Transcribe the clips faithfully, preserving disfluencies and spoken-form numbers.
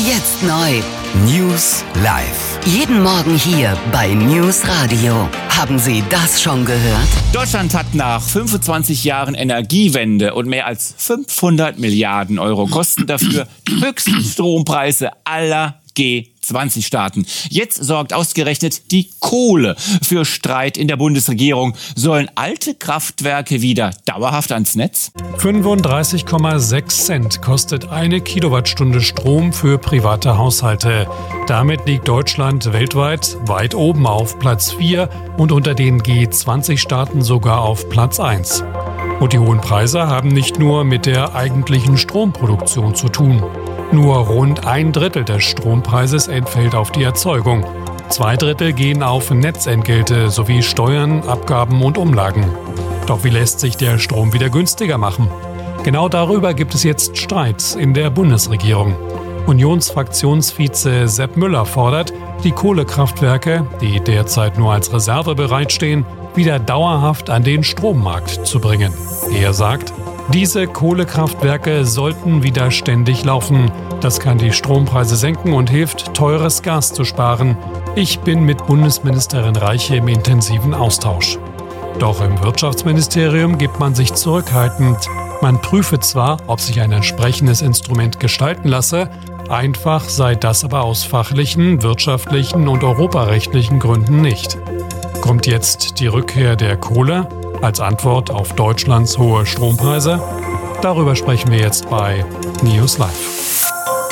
Jetzt neu. News live. Jeden Morgen hier bei News Radio. Haben Sie das schon gehört? Deutschland hat nach fünfundzwanzig Jahren Energiewende und mehr als fünfhundert Milliarden Euro Kosten dafür die höchsten Strompreise aller G zwanzig Staaten. Jetzt sorgt ausgerechnet die Kohle für Streit in der Bundesregierung. Sollen alte Kraftwerke wieder dauerhaft ans Netz? fünfunddreißig Komma sechs Cent kostet eine Kilowattstunde Strom für private Haushalte. Damit liegt Deutschland weltweit weit oben auf Platz vier und unter den G zwanzig Staaten sogar auf Platz eins. Und die hohen Preise haben nicht nur mit der eigentlichen Stromproduktion zu tun. Nur rund ein Drittel des Strompreises entfällt auf die Erzeugung. Zwei Drittel gehen auf Netzentgelte sowie Steuern, Abgaben und Umlagen. Doch wie lässt sich der Strom wieder günstiger machen? Genau darüber gibt es jetzt Streit in der Bundesregierung. Unionsfraktionsvize Sepp Müller fordert, die Kohlekraftwerke, die derzeit nur als Reserve bereitstehen, wieder dauerhaft an den Strommarkt zu bringen. Er sagt, diese Kohlekraftwerke sollten wieder ständig laufen. Das kann die Strompreise senken und hilft, teures Gas zu sparen. Ich bin mit Bundesministerin Reiche im intensiven Austausch. Doch im Wirtschaftsministerium gibt man sich zurückhaltend. Man prüfe zwar, ob sich ein entsprechendes Instrument gestalten lasse, einfach sei das aber aus fachlichen, wirtschaftlichen und europarechtlichen Gründen nicht. Kommt jetzt die Rückkehr der Kohle als Antwort auf Deutschlands hohe Strompreise? Darüber sprechen wir jetzt bei News Live.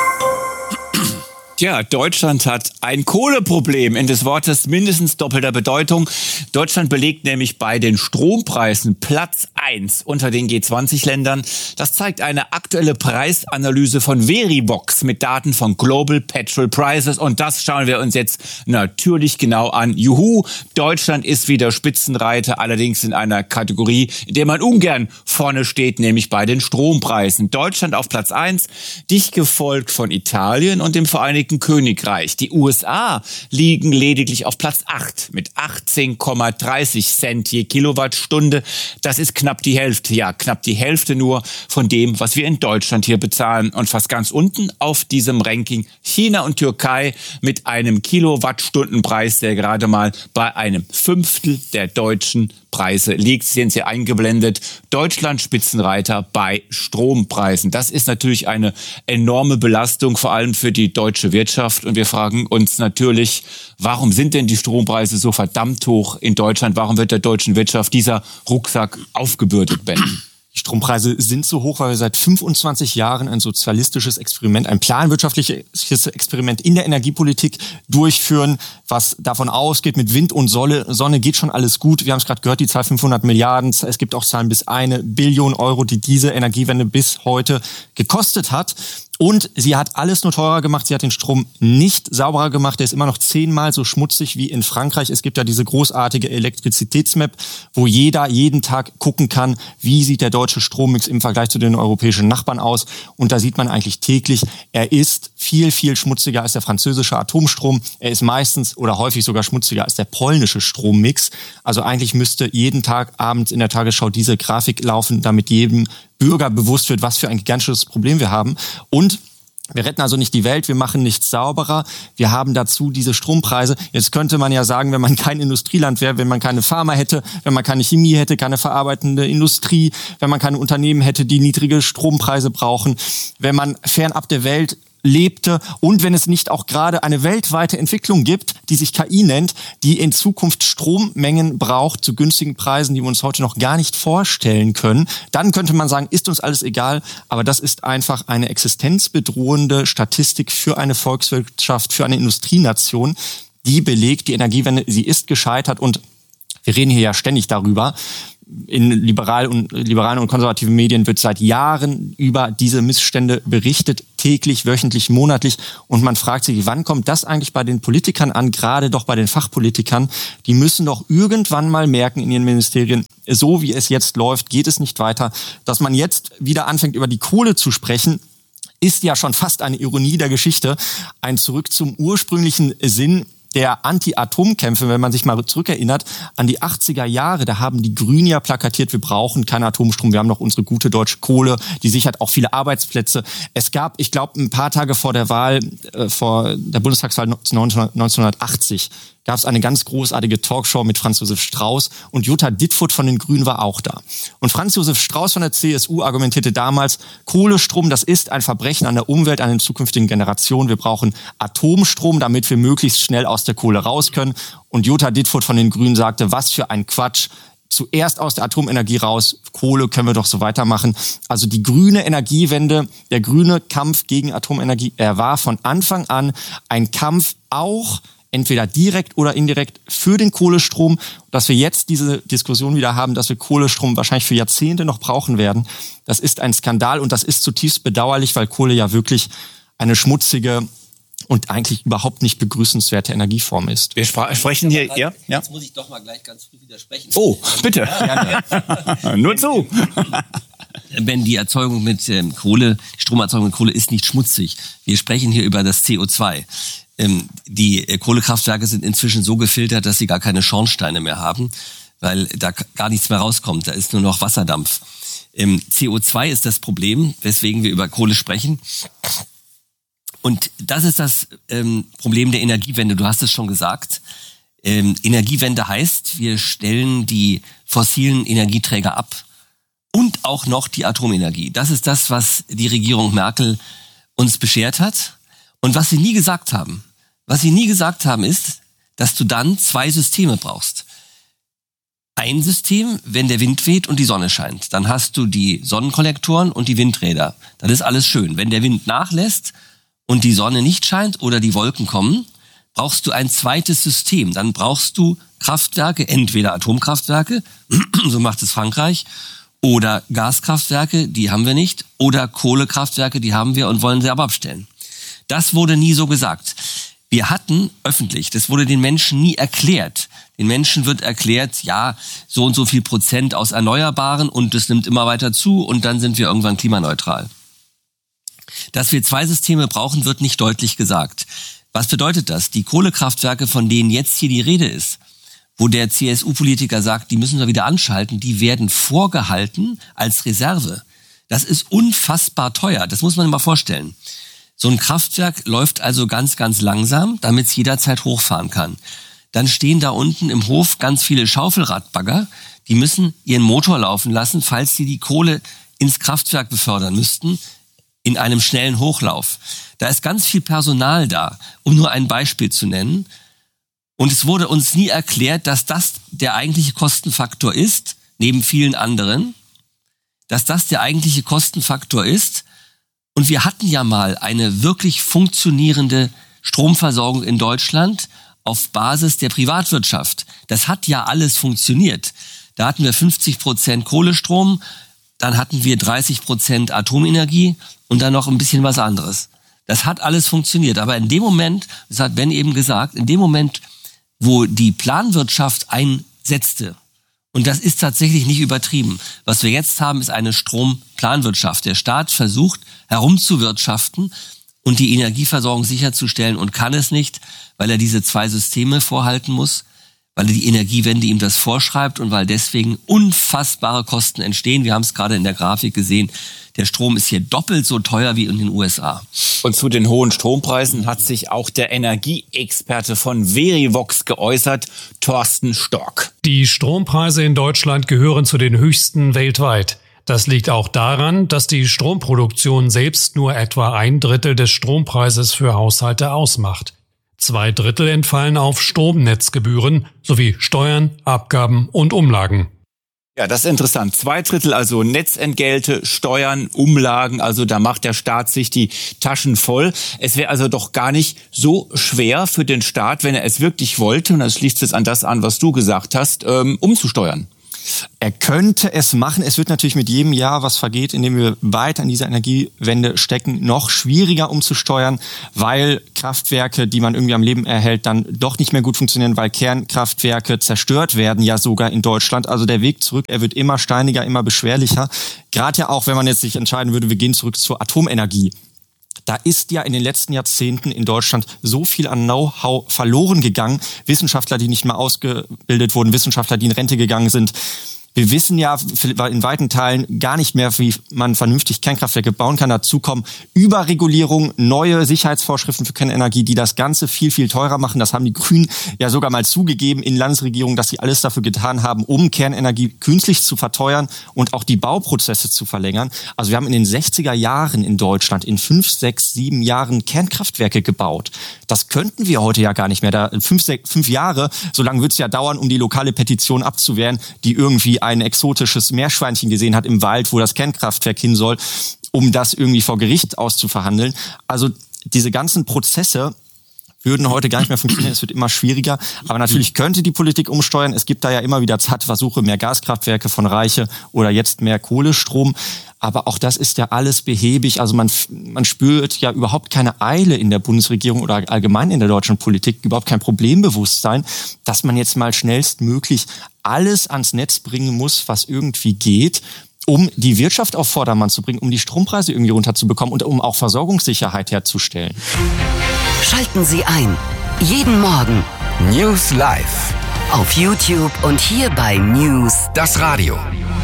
Ja, Deutschland hat ein Kohleproblem in des Wortes mindestens doppelter Bedeutung. Deutschland belegt nämlich bei den Strompreisen Platz eins unter den G zwanzig Ländern. Das zeigt eine aktuelle Preisanalyse von Verivox mit Daten von Global Petrol Prices. Und das schauen wir uns jetzt natürlich genau an. Juhu, Deutschland ist wieder Spitzenreiter, allerdings in einer Kategorie, in der man ungern vorne steht, nämlich bei den Strompreisen. Deutschland auf Platz eins, dicht gefolgt von Italien und dem Vereinigten Königreich. Die U S A liegen lediglich auf Platz acht mit achtzehn Komma dreißig Cent je Kilowattstunde. Das ist knapp die Hälfte, ja, knapp die Hälfte nur von dem, was wir in Deutschland hier bezahlen. Und fast ganz unten auf diesem Ranking China und Türkei mit einem Kilowattstundenpreis, der gerade mal bei einem Fünftel der deutschen Preise liegt. Sehen Sie eingeblendet. Deutschland Spitzenreiter bei Strompreisen. Das ist natürlich eine enorme Belastung, vor allem für die deutsche Wirtschaft. Und wir fragen uns natürlich, warum sind denn die Strompreise so verdammt hoch in Deutschland? Warum wird der deutschen Wirtschaft dieser Rucksack aufgebürdet, Ben? Die Strompreise sind so hoch, weil wir seit fünfundzwanzig Jahren ein sozialistisches Experiment, ein planwirtschaftliches Experiment in der Energiepolitik durchführen, was davon ausgeht, mit Wind und Sonne geht schon alles gut. Wir haben es gerade gehört, die Zahl fünfhundert Milliarden. Es gibt auch Zahlen bis eine Billion Euro, die diese Energiewende bis heute gekostet hat. Und sie hat alles nur teurer gemacht. Sie hat den Strom nicht sauberer gemacht. Der ist immer noch zehnmal so schmutzig wie in Frankreich. Es gibt ja diese großartige Elektrizitätsmap, wo jeder jeden Tag gucken kann, wie sieht der deutsche Strommix im Vergleich zu den europäischen Nachbarn aus. Und da sieht man eigentlich täglich, er ist viel, viel schmutziger als der französische Atomstrom. Er ist meistens oder häufig sogar schmutziger als der polnische Strommix. Also eigentlich müsste jeden Tag abends in der Tagesschau diese Grafik laufen, damit jedem Bürger bewusst wird, was für ein gigantisches Problem wir haben. Und wir retten also nicht die Welt, wir machen nichts sauberer. Wir haben dazu diese Strompreise. Jetzt könnte man ja sagen, wenn man kein Industrieland wäre, wenn man keine Pharma hätte, wenn man keine Chemie hätte, keine verarbeitende Industrie, wenn man keine Unternehmen hätte, die niedrige Strompreise brauchen, wenn man fernab der Welt lebte und wenn es nicht auch gerade eine weltweite Entwicklung gibt, die sich K I nennt, die in Zukunft Strommengen braucht zu günstigen Preisen, die wir uns heute noch gar nicht vorstellen können, dann könnte man sagen, ist uns alles egal, aber das ist einfach eine existenzbedrohende Statistik für eine Volkswirtschaft, für eine Industrienation, die belegt, die Energiewende, sie ist gescheitert und wir reden hier ja ständig darüber. In liberal und, liberalen und konservativen Medien wird seit Jahren über diese Missstände berichtet, täglich, wöchentlich, monatlich. Und man fragt sich, wann kommt das eigentlich bei den Politikern an, gerade doch bei den Fachpolitikern? Die müssen doch irgendwann mal merken in ihren Ministerien, so wie es jetzt läuft, geht es nicht weiter. Dass man jetzt wieder anfängt, über die Kohle zu sprechen, ist ja schon fast eine Ironie der Geschichte. Ein Zurück zum ursprünglichen Sinn der Anti-Atom-Kämpfe, wenn man sich mal zurückerinnert, an die achtziger Jahre, da haben die Grünen ja plakatiert, wir brauchen keinen Atomstrom, wir haben noch unsere gute deutsche Kohle, die sichert auch viele Arbeitsplätze. Es gab, ich glaube, ein paar Tage vor der Wahl, äh, vor der Bundestagswahl neunzehnhundertachtzig, gab es eine ganz großartige Talkshow mit Franz Josef Strauß und Jutta Dittfurt von den Grünen war auch da. Und Franz Josef Strauß von der C S U argumentierte damals, Kohlestrom, das ist ein Verbrechen an der Umwelt, an den zukünftigen Generationen. Wir brauchen Atomstrom, damit wir möglichst schnell aus der Kohle raus können. Und Jutta Dittfurt von den Grünen sagte, was für ein Quatsch. Zuerst aus der Atomenergie raus, Kohle können wir doch so weitermachen. Also die grüne Energiewende, der grüne Kampf gegen Atomenergie, er war von Anfang an ein Kampf auch entweder direkt oder indirekt für den Kohlestrom. Dass wir jetzt diese Diskussion wieder haben, dass wir Kohlestrom wahrscheinlich für Jahrzehnte noch brauchen werden, das ist ein Skandal und das ist zutiefst bedauerlich, weil Kohle ja wirklich eine schmutzige und eigentlich überhaupt nicht begrüßenswerte Energieform ist. Wir spra- sprechen hier, ja, ja. Jetzt muss ich doch mal gleich ganz früh widersprechen. Oh, bitte. Ja, ja. Nur zu. Wenn die Erzeugung mit ähm, Kohle, die Stromerzeugung mit Kohle ist nicht schmutzig. Wir sprechen hier über das C O zwei. Ähm, die äh, Kohlekraftwerke sind inzwischen so gefiltert, dass sie gar keine Schornsteine mehr haben, weil da k- gar nichts mehr rauskommt. Da ist nur noch Wasserdampf. Ähm, C O zwei ist das Problem, weswegen wir über Kohle sprechen. Und das ist das ähm, Problem der Energiewende. Du hast es schon gesagt. Ähm, Energiewende heißt, wir stellen die fossilen Energieträger ab und auch noch die Atomenergie. Das ist das, was die Regierung Merkel uns beschert hat und was sie nie gesagt haben. Was sie nie gesagt haben ist, dass du dann zwei Systeme brauchst. Ein System, wenn der Wind weht und die Sonne scheint. Dann hast du die Sonnenkollektoren und die Windräder. Das ist alles schön. Wenn der Wind nachlässt und die Sonne nicht scheint oder die Wolken kommen, brauchst du ein zweites System. Dann brauchst du Kraftwerke, entweder Atomkraftwerke, so macht es Frankreich, oder Gaskraftwerke, die haben wir nicht, oder Kohlekraftwerke, die haben wir und wollen sie aber abstellen. Das wurde nie so gesagt. Wir hatten öffentlich, das wurde den Menschen nie erklärt. Den Menschen wird erklärt, ja, so und so viel Prozent aus Erneuerbaren und das nimmt immer weiter zu und dann sind wir irgendwann klimaneutral. Dass wir zwei Systeme brauchen, wird nicht deutlich gesagt. Was bedeutet das? Die Kohlekraftwerke, von denen jetzt hier die Rede ist, wo der C S U-Politiker sagt, die müssen wir wieder anschalten, die werden vorgehalten als Reserve. Das ist unfassbar teuer, das muss man sich mal vorstellen. So ein Kraftwerk läuft also ganz, ganz langsam, damit es jederzeit hochfahren kann. Dann stehen da unten im Hof ganz viele Schaufelradbagger, die müssen ihren Motor laufen lassen, falls sie die Kohle ins Kraftwerk befördern müssten, in einem schnellen Hochlauf. Da ist ganz viel Personal da, um nur ein Beispiel zu nennen. Und es wurde uns nie erklärt, dass das der eigentliche Kostenfaktor ist, neben vielen anderen, dass das der eigentliche Kostenfaktor ist. Und wir hatten ja mal eine wirklich funktionierende Stromversorgung in Deutschland auf Basis der Privatwirtschaft. Das hat ja alles funktioniert. Da hatten wir fünfzig Prozent Kohlestrom, dann hatten wir dreißig Prozent Atomenergie und dann noch ein bisschen was anderes. Das hat alles funktioniert. Aber in dem Moment, das hat Ben eben gesagt, in dem Moment, wo die Planwirtschaft einsetzte, und das ist tatsächlich nicht übertrieben. Was wir jetzt haben, ist eine Stromplanwirtschaft. Der Staat versucht herumzuwirtschaften und die Energieversorgung sicherzustellen und kann es nicht, weil er diese zwei Systeme vorhalten muss, weil die Energiewende ihm das vorschreibt und weil deswegen unfassbare Kosten entstehen. Wir haben es gerade in der Grafik gesehen. Der Strom ist hier doppelt so teuer wie in den U S A. Und zu den hohen Strompreisen hat sich auch der Energieexperte von Verivox geäußert, Thorsten Stork. Die Strompreise in Deutschland gehören zu den höchsten weltweit. Das liegt auch daran, dass die Stromproduktion selbst nur etwa ein Drittel des Strompreises für Haushalte ausmacht. Zwei Drittel entfallen auf Stromnetzgebühren sowie Steuern, Abgaben und Umlagen. Ja, das ist interessant. Zwei Drittel also Netzentgelte, Steuern, Umlagen, also da macht der Staat sich die Taschen voll. Es wäre also doch gar nicht so schwer für den Staat, wenn er es wirklich wollte, und das schließt jetzt an das an, was du gesagt hast, ähm, umzusteuern. Er könnte es machen. Es wird natürlich mit jedem Jahr, was vergeht, in dem wir weiter in dieser Energiewende stecken, noch schwieriger umzusteuern, weil Kraftwerke, die man irgendwie am Leben erhält, dann doch nicht mehr gut funktionieren, weil Kernkraftwerke zerstört werden, ja sogar in Deutschland. Also der Weg zurück, er wird immer steiniger, immer beschwerlicher. Gerade ja auch, wenn man jetzt sich entscheiden würde, wir gehen zurück zur Atomenergie. Da ist ja in den letzten Jahrzehnten in Deutschland so viel an Know-how verloren gegangen. Wissenschaftler, die nicht mehr ausgebildet wurden, Wissenschaftler, die in Rente gegangen sind. Wir wissen ja in weiten Teilen gar nicht mehr, wie man vernünftig Kernkraftwerke bauen kann. Dazu kommen Überregulierung, neue Sicherheitsvorschriften für Kernenergie, die das Ganze viel, viel teurer machen. Das haben die Grünen ja sogar mal zugegeben in Landesregierungen, dass sie alles dafür getan haben, um Kernenergie künstlich zu verteuern und auch die Bauprozesse zu verlängern. Also wir haben in den sechziger Jahren in Deutschland in fünf, sechs, sieben Jahren Kernkraftwerke gebaut. Das könnten wir heute ja gar nicht mehr. Da fünf, sechs, fünf Jahre, so lange wird es ja dauern, um die lokale Petition abzuwehren, die irgendwie ein exotisches Meerschweinchen gesehen hat im Wald, wo das Kernkraftwerk hin soll, um das irgendwie vor Gericht auszuverhandeln. Also diese ganzen Prozesse würden heute gar nicht mehr funktionieren. Es wird immer schwieriger. Aber natürlich könnte die Politik umsteuern. Es gibt da ja immer wieder zarte Versuche, mehr Gaskraftwerke von Reiche oder jetzt mehr Kohlestrom. Aber auch das ist ja alles behäbig. Also man, man spürt ja überhaupt keine Eile in der Bundesregierung oder allgemein in der deutschen Politik, überhaupt kein Problembewusstsein, dass man jetzt mal schnellstmöglich alles ans Netz bringen muss, was irgendwie geht, um die Wirtschaft auf Vordermann zu bringen, um die Strompreise irgendwie runterzubekommen und um auch Versorgungssicherheit herzustellen. Schalten Sie ein. Jeden Morgen. News Live. Auf YouTube und hier bei News. Das Radio.